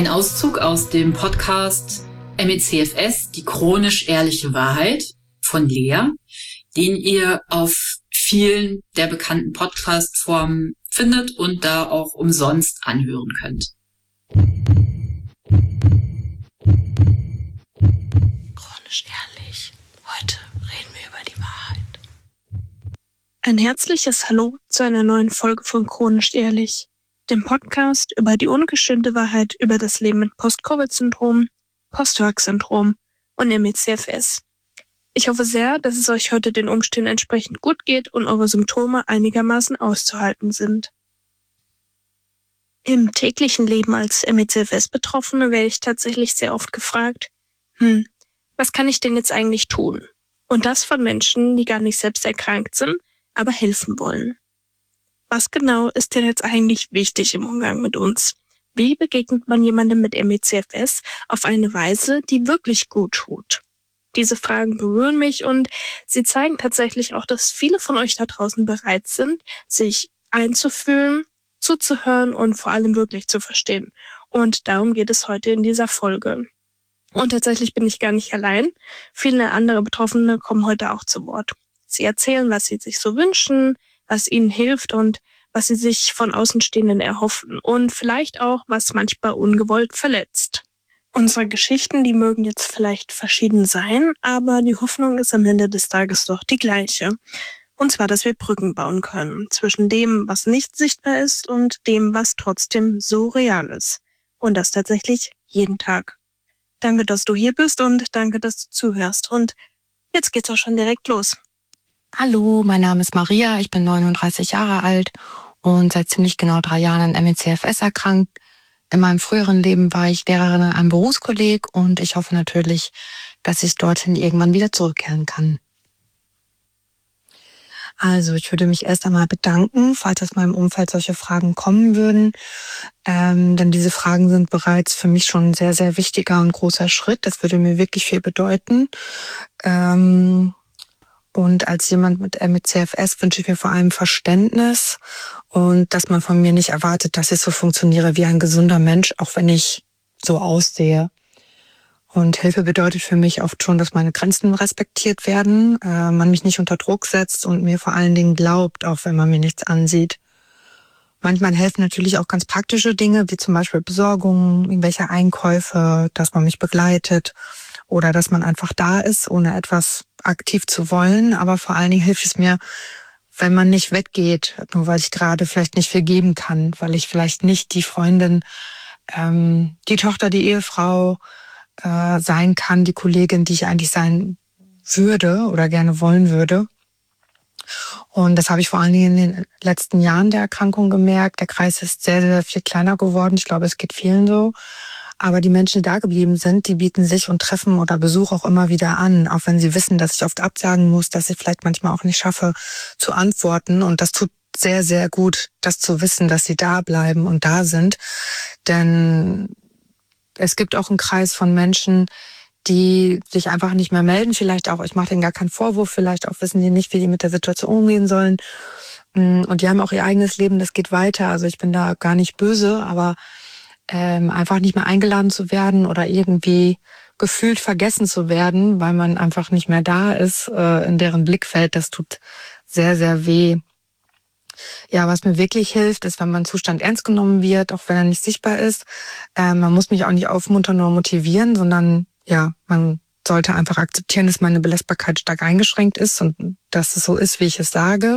Ein Auszug aus dem Podcast MECFS, die chronisch ehrliche Wahrheit von Lea, den ihr auf vielen der bekannten Podcast-Formen findet und da auch umsonst anhören könnt. Chronisch ehrlich. Heute reden wir über die Wahrheit. Ein herzliches Hallo zu einer neuen Folge von Chronisch ehrlich, dem Podcast über die ungeschönte Wahrheit über das Leben mit Post-Covid-Syndrom, Post-Hoc-Syndrom und MECFS. Ich hoffe sehr, dass es euch heute den Umständen entsprechend gut geht und eure Symptome einigermaßen auszuhalten sind. Im täglichen Leben als MECFS-Betroffene werde ich tatsächlich sehr oft gefragt, was kann ich denn jetzt eigentlich tun? Und das von Menschen, die gar nicht selbst erkrankt sind, aber helfen wollen. Was genau ist denn jetzt eigentlich wichtig im Umgang mit uns? Wie begegnet man jemandem mit MECFS auf eine Weise, die wirklich gut tut? Diese Fragen berühren mich und sie zeigen tatsächlich auch, dass viele von euch da draußen bereit sind, sich einzufühlen, zuzuhören und vor allem wirklich zu verstehen. Und darum geht es heute in dieser Folge. Und tatsächlich bin ich gar nicht allein. Viele andere Betroffene kommen heute auch zu Wort. Sie erzählen, was sie sich so wünschen, was ihnen hilft und was sie sich von Außenstehenden erhoffen und vielleicht auch, was manchmal ungewollt verletzt. Unsere Geschichten, die mögen jetzt vielleicht verschieden sein, aber die Hoffnung ist am Ende des Tages doch die gleiche. Und zwar, dass wir Brücken bauen können zwischen dem, was nicht sichtbar ist und dem, was trotzdem so real ist. Und das tatsächlich jeden Tag. Danke, dass du hier bist und danke, dass du zuhörst. Und jetzt geht's auch schon direkt los. Hallo, mein Name ist Maria, ich bin 39 Jahre alt und seit ziemlich genau 3 Jahren an MECFS erkrankt. In meinem früheren Leben war ich Lehrerin an einem Berufskolleg und ich hoffe natürlich, dass ich dorthin irgendwann wieder zurückkehren kann. Also ich würde mich erst einmal bedanken, falls aus meinem Umfeld solche Fragen kommen würden. Denn diese Fragen sind bereits für mich schon ein sehr, sehr wichtiger und großer Schritt. Das würde mir wirklich viel bedeuten. Und als jemand mit MECFS wünsche ich mir vor allem Verständnis und dass man von mir nicht erwartet, dass ich so funktioniere wie ein gesunder Mensch, auch wenn ich so aussehe. Und Hilfe bedeutet für mich oft schon, dass meine Grenzen respektiert werden, man mich nicht unter Druck setzt und mir vor allen Dingen glaubt, auch wenn man mir nichts ansieht. Manchmal helfen natürlich auch ganz praktische Dinge, wie zum Beispiel Besorgung, irgendwelche Einkäufe, dass man mich begleitet oder dass man einfach da ist, ohne etwas aktiv zu wollen. Aber vor allen Dingen hilft es mir, wenn man nicht weggeht, nur weil ich gerade vielleicht nicht viel geben kann, weil ich vielleicht nicht die Freundin, die Tochter, die Ehefrau sein kann, die Kollegin, die ich eigentlich sein würde oder gerne wollen würde. Und das habe ich vor allen Dingen in den letzten Jahren der Erkrankung gemerkt. Der Kreis ist sehr, sehr viel kleiner geworden. Ich glaube, es geht vielen so. Aber die Menschen, die da geblieben sind, die bieten sich und Treffen oder Besuch auch immer wieder an. Auch wenn sie wissen, dass ich oft absagen muss, dass ich vielleicht manchmal auch nicht schaffe zu antworten. Und das tut sehr, sehr gut, das zu wissen, dass sie da bleiben und da sind. Denn es gibt auch einen Kreis von Menschen, die sich einfach nicht mehr melden. Vielleicht auch, ich mache denen gar keinen Vorwurf, vielleicht auch wissen die nicht, wie die mit der Situation umgehen sollen. Und die haben auch ihr eigenes Leben, das geht weiter. Also ich bin da gar nicht böse, aber einfach nicht mehr eingeladen zu werden oder irgendwie gefühlt vergessen zu werden, weil man einfach nicht mehr da ist, in deren Blickfeld, das tut sehr, sehr weh. Ja, was mir wirklich hilft, ist, wenn mein Zustand ernst genommen wird, auch wenn er nicht sichtbar ist. Man muss mich auch nicht aufmuntern oder motivieren, sondern ja, man sollte einfach akzeptieren, dass meine Belastbarkeit stark eingeschränkt ist und dass es so ist, wie ich es sage.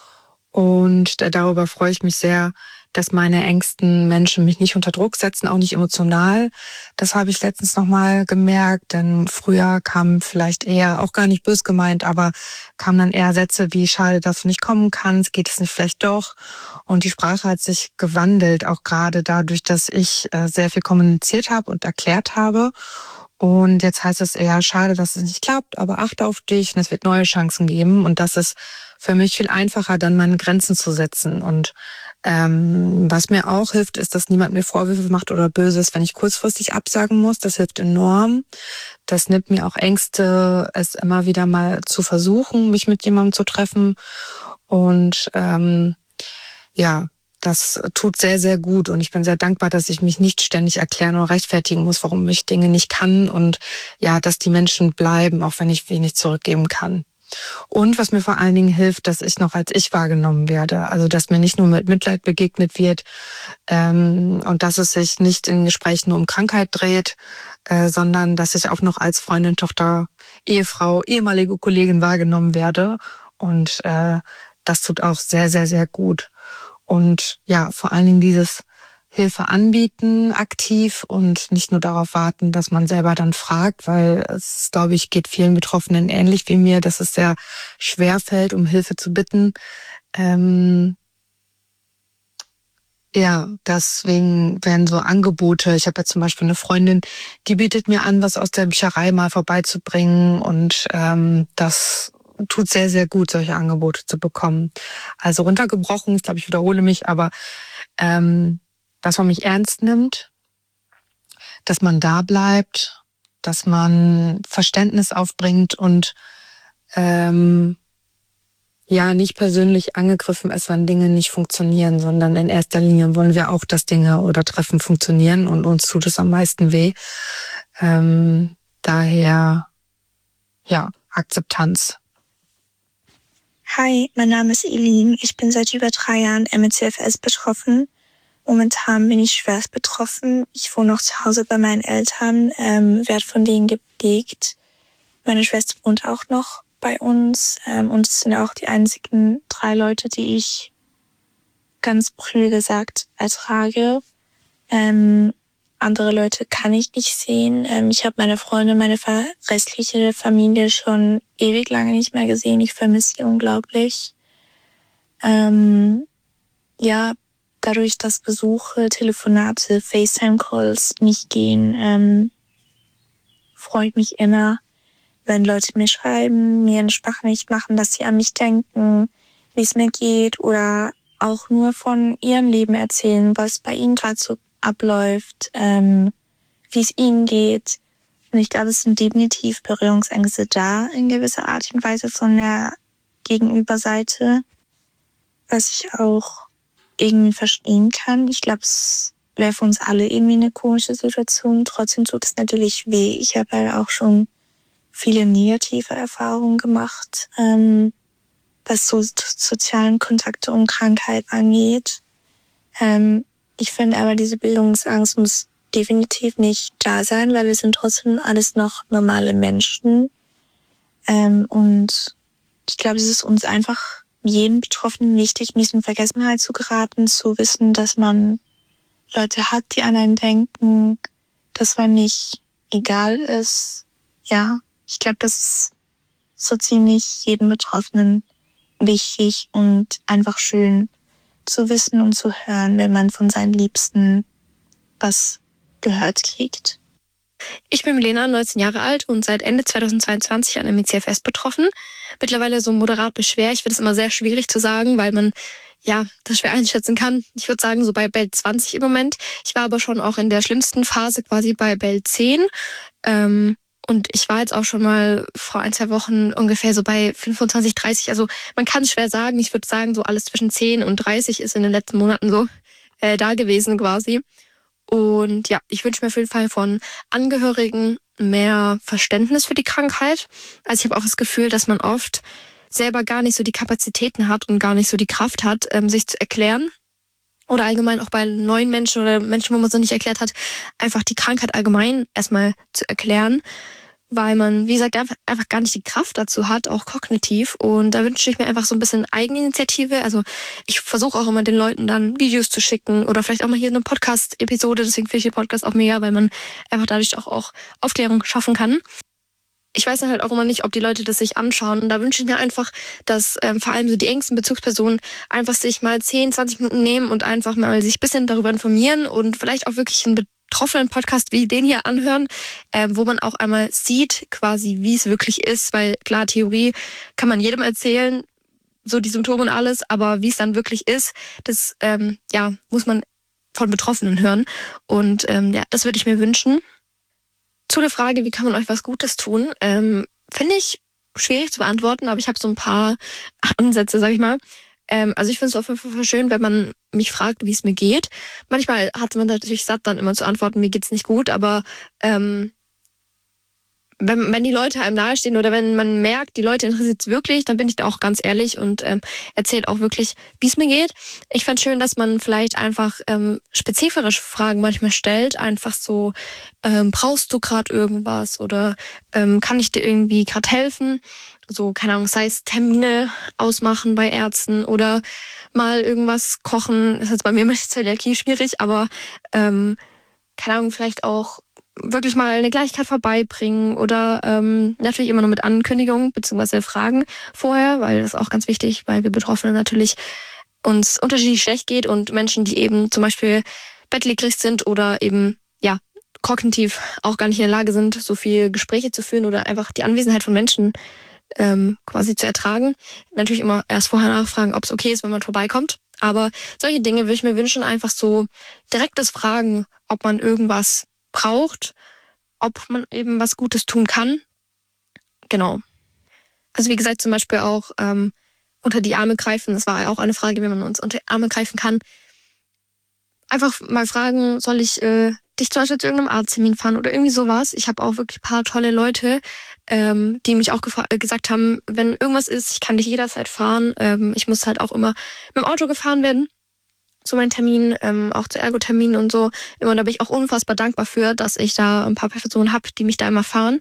Und darüber freue ich mich sehr, dass meine engsten Menschen mich nicht unter Druck setzen, auch nicht emotional. Das habe ich letztens nochmal gemerkt, denn früher kamen vielleicht eher, auch gar nicht bös gemeint, aber kamen dann eher Sätze wie, schade, dass du nicht kommen kannst, geht es nicht vielleicht doch? Und die Sprache hat sich gewandelt, auch gerade dadurch, dass ich sehr viel kommuniziert habe und erklärt habe. Und jetzt heißt es eher, schade, dass es nicht klappt, aber achte auf dich und es wird neue Chancen geben. Und das ist für mich viel einfacher, dann meine Grenzen zu setzen. Und was mir auch hilft, ist, dass niemand mir Vorwürfe macht oder Böses, wenn ich kurzfristig absagen muss. Das hilft enorm. Das nimmt mir auch Ängste, es immer wieder mal zu versuchen, mich mit jemandem zu treffen. Und ja, Das tut sehr, sehr gut und ich bin sehr dankbar, dass ich mich nicht ständig erklären oder rechtfertigen muss, warum ich Dinge nicht kann und ja, dass die Menschen bleiben, auch wenn ich wenig zurückgeben kann. Und was mir vor allen Dingen hilft, dass ich noch als ich wahrgenommen werde. Also dass mir nicht nur mit Mitleid begegnet wird und dass es sich nicht in Gesprächen nur um Krankheit dreht, sondern dass ich auch noch als Freundin, Tochter, Ehefrau, ehemalige Kollegin wahrgenommen werde. Und das tut auch sehr, sehr, sehr gut. Und ja, vor allen Dingen dieses Hilfe anbieten aktiv und nicht nur darauf warten, dass man selber dann fragt, weil es, glaube ich, geht vielen Betroffenen ähnlich wie mir, dass es sehr schwer fällt, um Hilfe zu bitten. Ja, deswegen werden so Angebote. Ich habe ja zum Beispiel eine Freundin, die bietet mir an, was aus der Bücherei mal vorbeizubringen und das tut sehr, sehr gut, solche Angebote zu bekommen. Also runtergebrochen, ich glaube, ich wiederhole mich, aber dass man mich ernst nimmt, dass man da bleibt, dass man Verständnis aufbringt und ja, nicht persönlich angegriffen ist, wenn Dinge nicht funktionieren, sondern in erster Linie wollen wir auch, dass Dinge oder Treffen funktionieren und uns tut es am meisten weh. Daher, ja, Akzeptanz. Hi, mein Name ist Elin. Ich bin seit über 3 Jahren mit CFS betroffen. Momentan bin ich schwerst betroffen. Ich wohne noch zu Hause bei meinen Eltern, werde von denen gepflegt. Meine Schwester wohnt auch noch bei uns. Und es sind auch die einzigen 3 Leute, die ich ganz prüde gesagt ertrage. Andere Leute kann ich nicht sehen. Ich habe meine Freunde, meine restliche Familie schon ewig lange nicht mehr gesehen. Ich vermisse sie unglaublich. Ja, dadurch, dass Besuche, Telefonate, FaceTime-Calls nicht gehen, freue ich mich immer, wenn Leute mir schreiben, mir eine Sprachnachricht machen, dass sie an mich denken, wie es mir geht oder auch nur von ihrem Leben erzählen, was bei ihnen gerade so abläuft, wie es ihnen geht. Und ich glaube, es sind definitiv Berührungsängste da in gewisser Art und Weise von der Gegenüberseite, was ich auch irgendwie verstehen kann. Ich glaube, es wäre für uns alle irgendwie eine komische Situation. Trotzdem tut es natürlich weh. Ich habe halt auch schon viele negative Erfahrungen gemacht, was so sozialen Kontakte und Krankheit angeht. Ich finde aber, diese Bildungsangst muss definitiv nicht da sein, weil wir sind trotzdem alles noch normale Menschen. Und ich glaube, es ist uns einfach jedem Betroffenen wichtig, nicht in Vergessenheit zu geraten, zu wissen, dass man Leute hat, die an einen denken, dass man nicht egal ist. Ja, ich glaube, das ist so ziemlich jedem Betroffenen wichtig und einfach schön zu wissen und zu hören, wenn man von seinen Liebsten was gehört kriegt. Ich bin Milena, 19 Jahre alt und seit Ende 2022 an ME/CFS betroffen. Mittlerweile so moderat bis schwer. Ich finde es immer sehr schwierig zu sagen, weil man ja das schwer einschätzen kann. Ich würde sagen, so bei Bell 20 im Moment. Ich war aber schon auch in der schlimmsten Phase quasi bei Bell 10. Und ich war jetzt auch schon mal vor 1-2 Wochen ungefähr so bei 25, 30. Also man kann es schwer sagen. Ich würde sagen, so alles zwischen 10 und 30 ist in den letzten Monaten so da gewesen quasi. Und ja, ich wünsche mir auf jeden Fall von Angehörigen mehr Verständnis für die Krankheit. Also ich habe auch das Gefühl, dass man oft selber gar nicht so die Kapazitäten hat und gar nicht so die Kraft hat, sich zu erklären. Oder allgemein auch bei neuen Menschen oder Menschen, wo man so nicht erklärt hat, einfach die Krankheit allgemein erstmal zu erklären. Weil man, wie gesagt, einfach gar nicht die Kraft dazu hat, auch kognitiv. Und da wünsche ich mir einfach so ein bisschen Eigeninitiative. Also ich versuche auch immer den Leuten dann Videos zu schicken oder vielleicht auch mal hier eine Podcast-Episode. Deswegen finde ich den Podcast auch mega, weil man einfach dadurch auch Aufklärung schaffen kann. Ich weiß dann halt auch immer nicht, ob die Leute das sich anschauen. Und da wünsche ich mir einfach, dass vor allem so die engsten Bezugspersonen einfach sich mal 10, 20 Minuten nehmen und einfach mal sich ein bisschen darüber informieren und vielleicht auch wirklich einen betroffenen Podcast wie den hier anhören, wo man auch einmal sieht, quasi wie es wirklich ist, weil klar, Theorie kann man jedem erzählen, so die Symptome und alles, aber wie es dann wirklich ist, das muss man von Betroffenen hören und das würde ich mir wünschen. Zu der Frage, wie kann man euch was Gutes tun, finde ich schwierig zu beantworten, aber ich habe so ein paar Ansätze, sag ich mal. Also ich finde es auf jeden Fall schön, wenn man mich fragt, wie es mir geht. Manchmal hat man natürlich satt, dann immer zu antworten, mir geht's nicht gut, aber wenn die Leute einem nahestehen oder wenn man merkt, die Leute interessiert es wirklich, dann bin ich da auch ganz ehrlich und erzähle auch wirklich, wie es mir geht. Ich fand schön, dass man vielleicht einfach spezifische Fragen manchmal stellt. Einfach so, brauchst du gerade irgendwas oder kann ich dir irgendwie gerade helfen? So, keine Ahnung, sei es Termine ausmachen bei Ärzten oder mal irgendwas kochen. Das ist jetzt bei mir mit Zöliakie schwierig, aber keine Ahnung, vielleicht auch wirklich mal eine Kleinigkeit vorbeibringen oder natürlich immer nur mit Ankündigung bzw. Fragen vorher, weil das ist auch ganz wichtig, weil wir Betroffene natürlich uns unterschiedlich schlecht geht und Menschen, die eben zum Beispiel bettlägerig sind oder eben ja kognitiv auch gar nicht in der Lage sind, so viel Gespräche zu führen oder einfach die Anwesenheit von Menschen quasi zu ertragen. Natürlich immer erst vorher nachfragen, ob es okay ist, wenn man vorbeikommt. Aber solche Dinge würde ich mir wünschen, einfach so direktes Fragen, ob man irgendwas braucht, ob man eben was Gutes tun kann. Genau. Also wie gesagt, zum Beispiel auch unter die Arme greifen. Das war ja auch eine Frage, wie man uns unter die Arme greifen kann. Einfach mal fragen, soll ich dich zum Beispiel zu irgendeinem Arzttermin fahren oder irgendwie sowas. Ich habe auch wirklich ein paar tolle Leute, die mich auch gesagt haben, wenn irgendwas ist, ich kann dich jederzeit fahren. Ich muss halt auch immer mit dem Auto gefahren werden zu meinen Terminen, auch zu Ergoterminen und so. Immer, da bin ich auch unfassbar dankbar für, dass ich da ein paar Personen habe, die mich da immer fahren.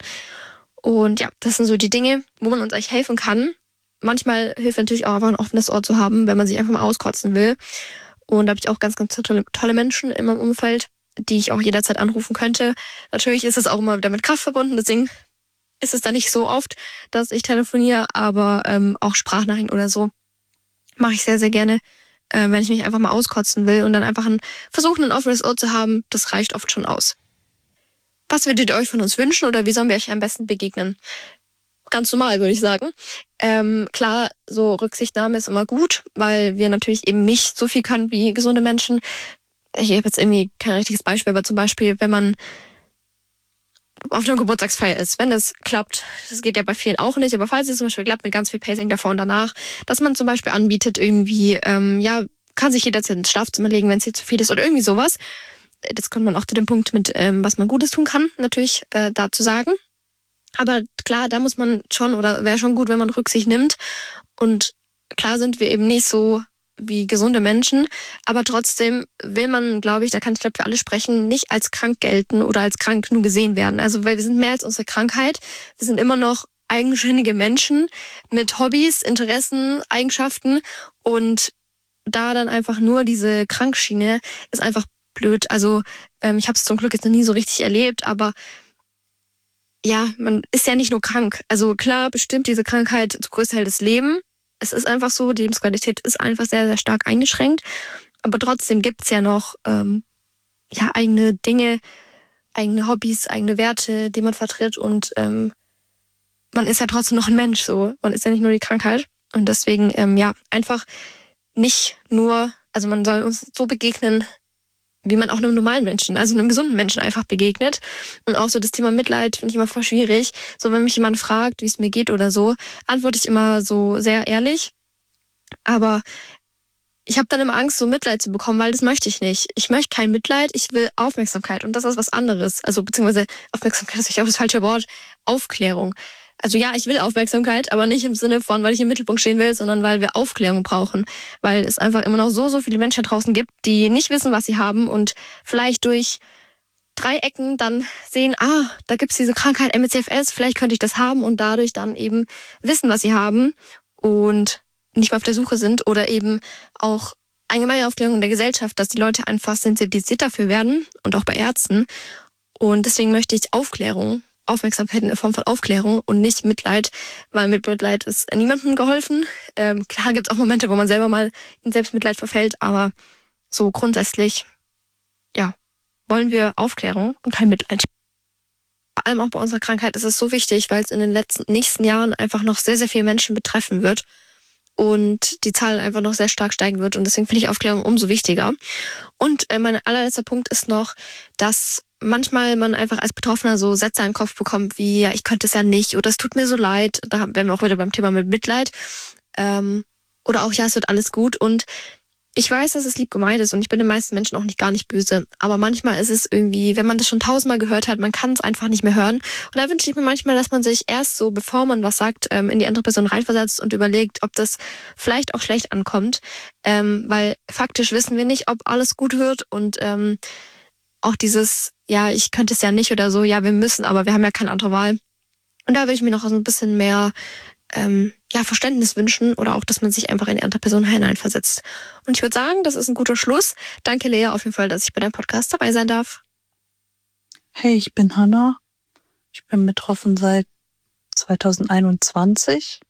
Und ja, das sind so die Dinge, wo man uns eigentlich helfen kann. Manchmal hilft natürlich auch einfach ein offenes Ohr zu haben, wenn man sich einfach mal auskotzen will. Und da habe ich auch ganz, ganz tolle Menschen in meinem Umfeld, die ich auch jederzeit anrufen könnte. Natürlich ist es auch immer wieder mit Kraft verbunden, deswegen ist es da nicht so oft, dass ich telefoniere, aber auch Sprachnachrichten oder so mache ich sehr, sehr gerne. Wenn ich mich einfach mal auskotzen will und dann einfach versuchen, ein offenes Ohr zu haben, das reicht oft schon aus. Was würdet ihr euch von uns wünschen oder wie sollen wir euch am besten begegnen? Ganz normal, würde ich sagen. Klar, so Rücksichtnahme ist immer gut, weil wir natürlich eben nicht so viel können wie gesunde Menschen. Ich habe jetzt irgendwie kein richtiges Beispiel, aber zum Beispiel, wenn man auf einer Geburtstagsfeier ist, wenn das klappt, das geht ja bei vielen auch nicht, aber falls es zum Beispiel klappt mit ganz viel Pacing davor und danach, dass man zum Beispiel anbietet irgendwie, kann sich jederzeit ins Schlafzimmer legen, wenn es hier zu viel ist oder irgendwie sowas. Das kommt man auch zu dem Punkt mit, was man Gutes tun kann, natürlich dazu sagen. Aber klar, da muss man schon, oder wäre schon gut, wenn man Rücksicht nimmt. Und klar sind wir eben nicht so wie gesunde Menschen, aber trotzdem will man, glaube ich, da kann ich glaube für alle sprechen, nicht als krank gelten oder als krank nur gesehen werden. Also weil wir sind mehr als unsere Krankheit. Wir sind immer noch eigenständige Menschen mit Hobbys, Interessen, Eigenschaften und da dann einfach nur diese Krankschiene ist einfach blöd. Also ich habe es zum Glück jetzt noch nie so richtig erlebt, aber ja, man ist ja nicht nur krank. Also klar bestimmt diese Krankheit zu größten Teil das Leben. Es ist einfach so, die Lebensqualität ist einfach sehr, sehr stark eingeschränkt. Aber trotzdem gibt's ja noch eigene Dinge, eigene Hobbys, eigene Werte, die man vertritt. Und man ist ja trotzdem noch ein Mensch. So, man ist ja nicht nur die Krankheit. Und deswegen, einfach nicht nur, also man soll uns so begegnen, wie man auch einem normalen Menschen, also einem gesunden Menschen einfach begegnet. Und auch so das Thema Mitleid finde ich immer voll schwierig. So, wenn mich jemand fragt, wie es mir geht oder so, antworte ich immer so sehr ehrlich. Aber ich habe dann immer Angst, so Mitleid zu bekommen, weil das möchte ich nicht. Ich möchte kein Mitleid, ich will Aufmerksamkeit. Und das ist was anderes. Also beziehungsweise Aufmerksamkeit ist natürlich auch das falsche Wort. Aufklärung. Also ja, ich will Aufmerksamkeit, aber nicht im Sinne von, weil ich im Mittelpunkt stehen will, sondern weil wir Aufklärung brauchen. Weil es einfach immer noch so viele Menschen draußen gibt, die nicht wissen, was sie haben und vielleicht durch 3 Ecken dann sehen, da gibt's diese Krankheit ME/CFS, vielleicht könnte ich das haben und dadurch dann eben wissen, was sie haben und nicht mehr auf der Suche sind oder eben auch allgemeine Aufklärung in der Gesellschaft, dass die Leute einfach sensibilisiert dafür werden und auch bei Ärzten. Und deswegen möchte ich Aufmerksamkeit in der Form von Aufklärung und nicht Mitleid, weil mit Mitleid ist niemandem geholfen. Klar gibt es auch Momente, wo man selber mal in Selbstmitleid verfällt, aber so grundsätzlich, ja, wollen wir Aufklärung und kein Mitleid. Vor allem auch bei unserer Krankheit ist es so wichtig, weil es in den nächsten Jahren einfach noch sehr, sehr viele Menschen betreffen wird und die Zahl einfach noch sehr stark steigen wird und deswegen finde ich Aufklärung umso wichtiger. Und mein allerletzter Punkt ist noch, dass manchmal man einfach als Betroffener so Sätze im Kopf bekommt wie, ja, ich könnte es ja nicht oder es tut mir so leid. Da wären wir auch wieder beim Thema mit Mitleid. Oder auch, ja, es wird alles gut. Und Ich weiß, dass es lieb gemeint ist und ich bin den meisten Menschen auch gar nicht böse. Aber manchmal ist es irgendwie, wenn man das schon tausendmal gehört hat, man kann es einfach nicht mehr hören. Und da wünsche ich mir manchmal, dass man sich erst so, bevor man was sagt, in die andere Person reinversetzt und überlegt, ob das vielleicht auch schlecht ankommt. Weil faktisch wissen wir nicht, ob alles gut wird. Und auch dieses, ja, ich könnte es ja nicht oder so, ja, wir müssen, aber wir haben ja keine andere Wahl. Und da würde ich mir noch so ein bisschen mehr Verständnis wünschen oder auch, dass man sich einfach in die andere Person hineinversetzt. Und ich würde sagen, das ist ein guter Schluss. Danke, Lea, auf jeden Fall, dass ich bei deinem Podcast dabei sein darf. Hey, ich bin Hannah. Ich bin betroffen seit 2021.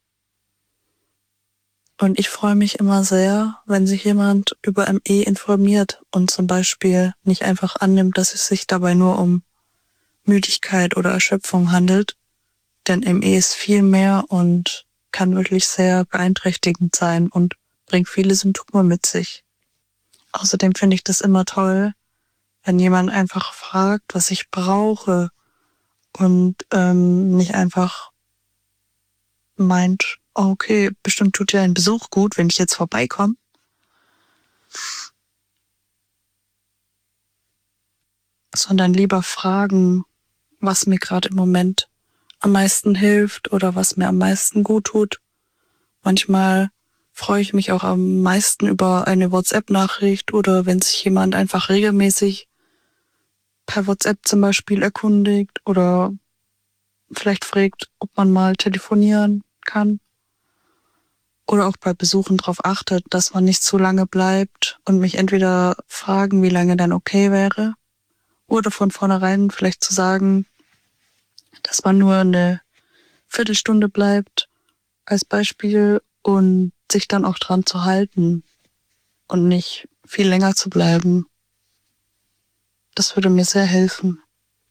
Und ich freue mich immer sehr, wenn sich jemand über ME informiert und zum Beispiel nicht einfach annimmt, dass es sich dabei nur um Müdigkeit oder Erschöpfung handelt. Denn ME ist viel mehr und kann wirklich sehr beeinträchtigend sein und bringt viele Symptome mit sich. Außerdem finde ich das immer toll, wenn jemand einfach fragt, was ich brauche und nicht einfach meint, oh, okay, bestimmt tut dir ein Besuch gut, wenn ich jetzt vorbeikomme. Sondern lieber fragen, was mir gerade im Moment am meisten hilft oder was mir am meisten gut tut. Manchmal freue ich mich auch am meisten über eine WhatsApp-Nachricht oder wenn sich jemand einfach regelmäßig per WhatsApp zum Beispiel erkundigt oder vielleicht fragt, ob man mal telefonieren kann. Oder auch bei Besuchen darauf achtet, dass man nicht zu lange bleibt und mich entweder fragen, wie lange dann okay wäre, oder von vornherein vielleicht zu sagen, dass man nur eine Viertelstunde bleibt als Beispiel und sich dann auch dran zu halten und nicht viel länger zu bleiben. Das würde mir sehr helfen.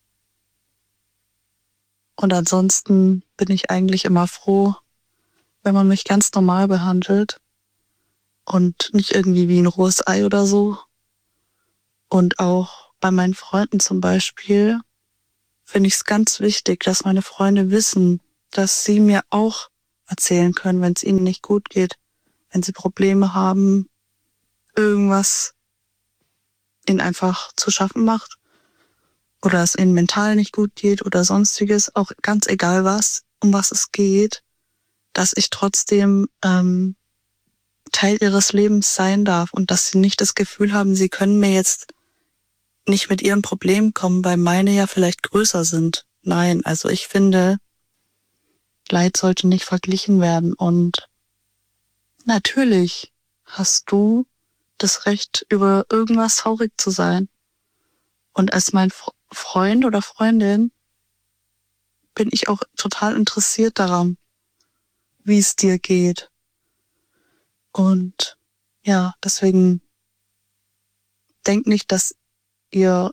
Und ansonsten bin ich eigentlich immer froh, wenn man mich ganz normal behandelt und nicht irgendwie wie ein rohes Ei oder so. Und auch bei meinen Freunden zum Beispiel finde ich es ganz wichtig, dass meine Freunde wissen, dass sie mir auch erzählen können, wenn es ihnen nicht gut geht, wenn sie Probleme haben, irgendwas ihnen einfach zu schaffen macht oder es ihnen mental nicht gut geht oder sonstiges, auch ganz egal was, um was es geht, dass ich trotzdem Teil ihres Lebens sein darf und dass sie nicht das Gefühl haben, sie können mir jetzt nicht mit ihren Problemen kommen, weil meine ja vielleicht größer sind. Nein, also ich finde, Leid sollte nicht verglichen werden und natürlich hast du das Recht, über irgendwas traurig zu sein. Und als mein Freund oder Freundin bin ich auch total interessiert daran, wie es dir geht. Und ja, deswegen denk nicht, dass ihr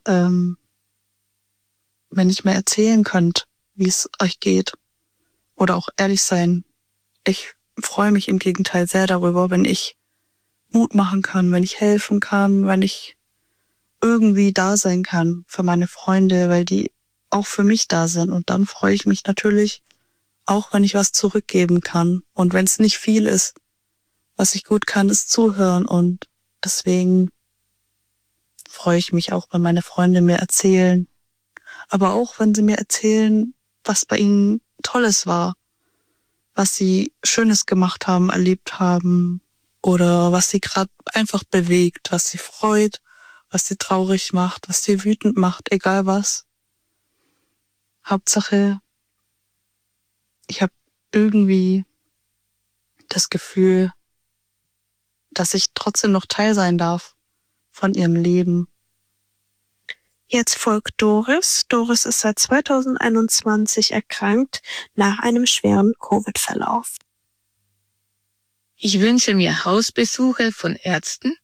mir nicht mehr erzählen könnt, wie es euch geht. Oder auch ehrlich sein. Ich freue mich im Gegenteil sehr darüber, wenn ich Mut machen kann, wenn ich helfen kann, wenn ich irgendwie da sein kann für meine Freunde, weil die auch für mich da sind. Und dann freue ich mich natürlich auch, wenn ich was zurückgeben kann. Und wenn es nicht viel ist, was ich gut kann, ist zuhören. Und deswegen freue ich mich auch, wenn meine Freunde mir erzählen. Aber auch, wenn sie mir erzählen, was bei ihnen Tolles war, was sie Schönes gemacht haben, erlebt haben oder was sie gerade einfach bewegt, was sie freut, was sie traurig macht, was sie wütend macht, egal was. Hauptsache, ich habe irgendwie das Gefühl, dass ich trotzdem noch Teil sein darf von ihrem Leben. Jetzt folgt Doris. Doris ist seit 2021 erkrankt nach einem schweren Covid-Verlauf. Ich wünsche mir Hausbesuche von Ärzten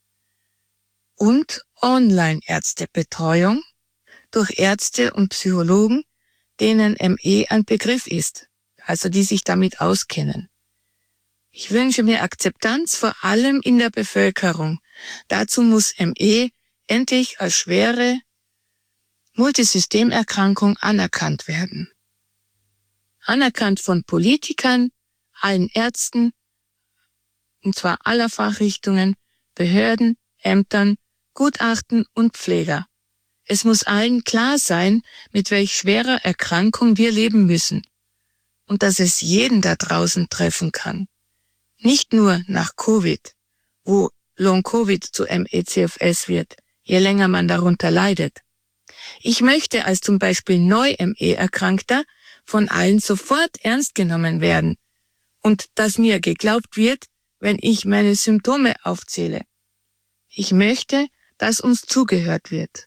und Online-Ärztebetreuung durch Ärzte und Psychologen, denen ME ein Begriff ist, also die sich damit auskennen. Ich wünsche mir Akzeptanz vor allem in der Bevölkerung. Dazu muss ME endlich als schwere Multisystemerkrankung anerkannt werden. Anerkannt von Politikern, allen Ärzten, und zwar aller Fachrichtungen, Behörden, Ämtern, Gutachten und Pfleger. Es muss allen klar sein, mit welch schwerer Erkrankung wir leben müssen und dass es jeden da draußen treffen kann. Nicht nur nach Covid, wo Long-Covid zu ME/CFS wird, je länger man darunter leidet. Ich möchte als zum Beispiel Neu-ME-Erkrankter von allen sofort ernst genommen werden und dass mir geglaubt wird, wenn ich meine Symptome aufzähle. Ich möchte, dass uns zugehört wird.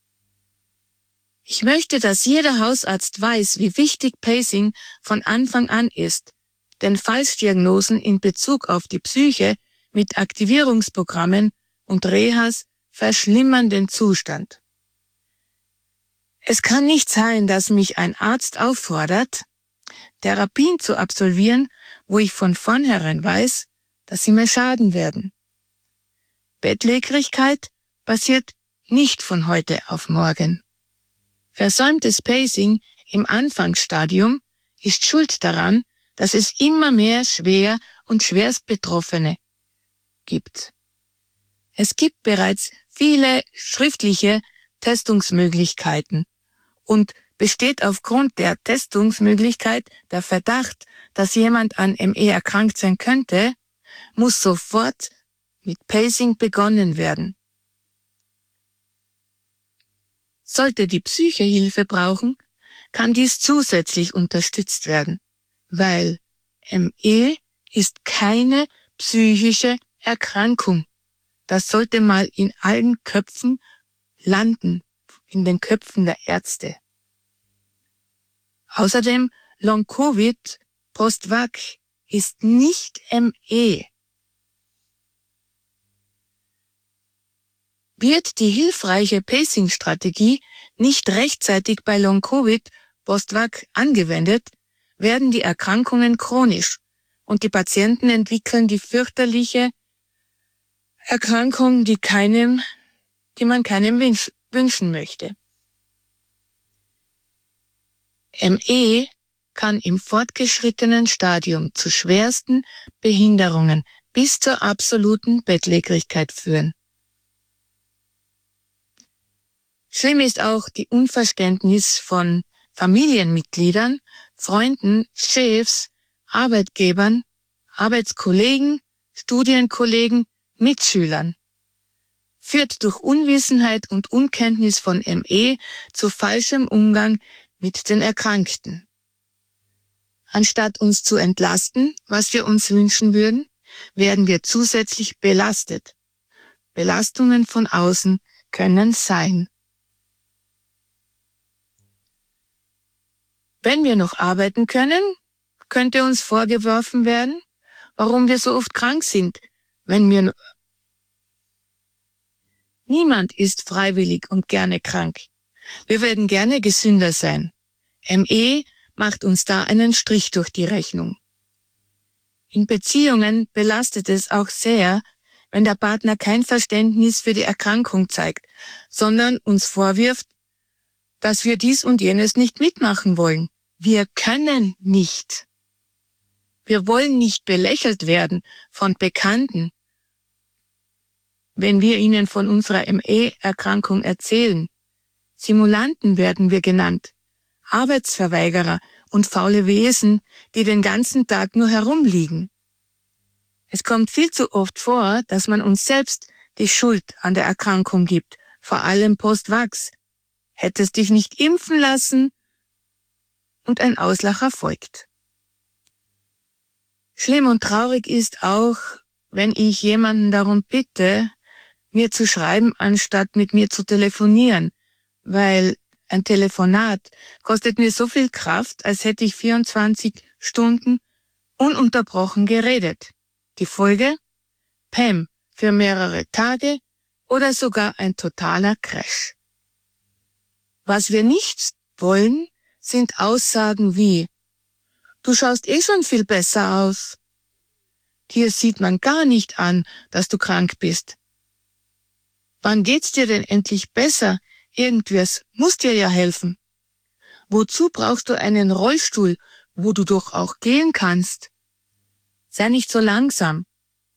Ich möchte, dass jeder Hausarzt weiß, wie wichtig Pacing von Anfang an ist, denn Falschdiagnosen in Bezug auf die Psyche mit Aktivierungsprogrammen und Rehas verschlimmern den Zustand. Es kann nicht sein, dass mich ein Arzt auffordert, Therapien zu absolvieren, wo ich von vornherein weiß, dass sie mir schaden werden. Bettlägerigkeit passiert nicht von heute auf morgen. Versäumtes Pacing im Anfangsstadium ist schuld daran, dass es immer mehr Schwer- und Schwerstbetroffene gibt. Es gibt bereits viele schriftliche Testungsmöglichkeiten und besteht aufgrund der Testungsmöglichkeit der Verdacht, dass jemand an ME erkrankt sein könnte, muss sofort mit Pacing begonnen werden. Sollte die Psyche Hilfe brauchen, kann dies zusätzlich unterstützt werden, weil ME ist keine psychische Erkrankung. Das sollte mal in allen Köpfen landen, in den Köpfen der Ärzte. Außerdem, Long-Covid Post-Vac ist nicht ME. Wird die hilfreiche Pacing-Strategie nicht rechtzeitig bei Long-Covid Post-Vac angewendet, werden die Erkrankungen chronisch und die Patienten entwickeln die fürchterliche Erkrankung, die man keinem wünschen möchte. ME kann im fortgeschrittenen Stadium zu schwersten Behinderungen bis zur absoluten Bettlägerigkeit führen. Schlimm ist auch die Unverständnis von Familienmitgliedern, Freunden, Chefs, Arbeitgebern, Arbeitskollegen, Studienkollegen, Mitschülern. Führt durch Unwissenheit und Unkenntnis von ME zu falschem Umgang mit den Erkrankten. Anstatt uns zu entlasten, was wir uns wünschen würden, werden wir zusätzlich belastet. Belastungen von außen können sein. Wenn wir noch arbeiten können, könnte uns vorgeworfen werden, warum wir so oft krank sind, Niemand ist freiwillig und gerne krank. Wir werden gerne gesünder sein. ME macht uns da einen Strich durch die Rechnung. In Beziehungen belastet es auch sehr, wenn der Partner kein Verständnis für die Erkrankung zeigt, sondern uns vorwirft, dass wir dies und jenes nicht mitmachen wollen. Wir können nicht. Wir wollen nicht belächelt werden von Bekannten, wenn wir ihnen von unserer ME-Erkrankung erzählen. Simulanten werden wir genannt, Arbeitsverweigerer und faule Wesen, die den ganzen Tag nur herumliegen. Es kommt viel zu oft vor, dass man uns selbst die Schuld an der Erkrankung gibt, vor allem Post-Vax. Hättest dich nicht impfen lassen und ein Auslacher folgt. Schlimm und traurig ist auch, wenn ich jemanden darum bitte, mir zu schreiben, anstatt mit mir zu telefonieren, weil ein Telefonat kostet mir so viel Kraft, als hätte ich 24 Stunden ununterbrochen geredet. Die Folge? PEM für mehrere Tage oder sogar ein totaler Crash. Was wir nicht wollen, sind Aussagen wie: Du schaust eh schon viel besser aus. Hier sieht man gar nicht an, dass du krank bist. Wann geht's dir denn endlich besser? Irgendwas muss dir ja helfen. Wozu brauchst du einen Rollstuhl, wo du doch auch gehen kannst? Sei nicht so langsam.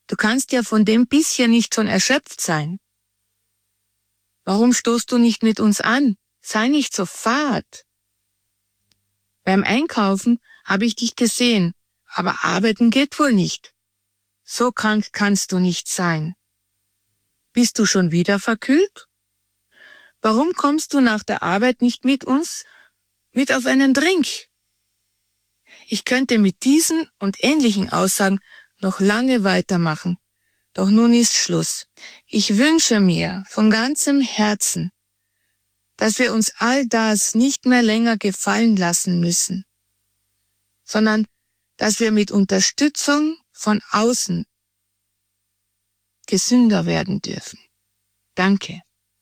Du kannst ja von dem bisschen nicht schon erschöpft sein. Warum stoßt du nicht mit uns an? Sei nicht so fad. Beim Einkaufen habe ich dich gesehen, aber arbeiten geht wohl nicht. So krank kannst du nicht sein. Bist du schon wieder verkühlt? Warum kommst du nach der Arbeit nicht mit uns mit auf einen Drink? Ich könnte mit diesen und ähnlichen Aussagen noch lange weitermachen. Doch nun ist Schluss. Ich wünsche mir von ganzem Herzen, dass wir uns all das nicht mehr länger gefallen lassen müssen, sondern dass wir mit Unterstützung von außen gesünder werden dürfen. Danke.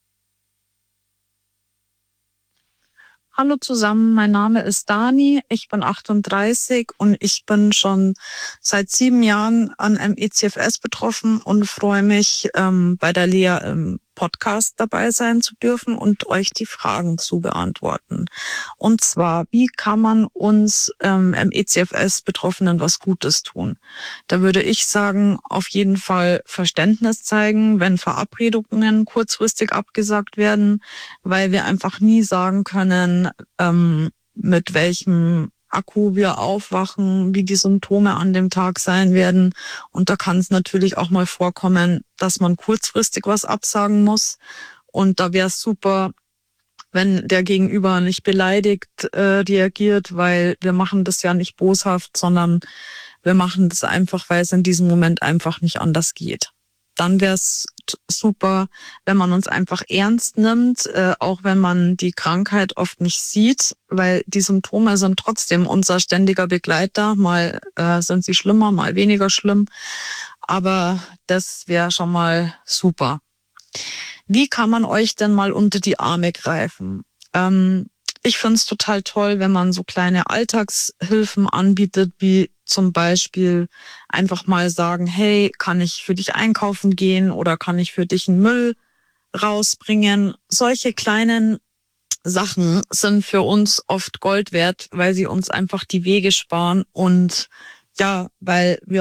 Hallo zusammen, mein Name ist Dani, ich bin 38 und ich bin schon seit 7 Jahren an ME/CFS betroffen und freue mich, bei der Lea im Podcast dabei sein zu dürfen und euch die Fragen zu beantworten. Und zwar, wie kann man uns ME/CFS-Betroffenen was Gutes tun? Da würde ich sagen, auf jeden Fall Verständnis zeigen, wenn Verabredungen kurzfristig abgesagt werden, weil wir einfach nie sagen können, mit welchem Akku wir aufwachen, wie die Symptome an dem Tag sein werden. Und da kann es natürlich auch mal vorkommen, dass man kurzfristig was absagen muss. Und da wäre es super, wenn der Gegenüber nicht beleidigt reagiert, weil wir machen das ja nicht boshaft, sondern wir machen das einfach, weil es in diesem Moment einfach nicht anders geht. Dann wäre es super, wenn man uns einfach ernst nimmt, auch wenn man die Krankheit oft nicht sieht, weil die Symptome sind trotzdem unser ständiger Begleiter. Mal sind sie schlimmer, mal weniger schlimm. Aber das wäre schon mal super. Wie kann man euch denn mal unter die Arme greifen? Ich finde es total toll, wenn man so kleine Alltagshilfen anbietet, wie zum Beispiel einfach mal sagen, hey, kann ich für dich einkaufen gehen oder kann ich für dich einen Müll rausbringen? Solche kleinen Sachen sind für uns oft Gold wert, weil sie uns einfach die Wege sparen und ja, weil wir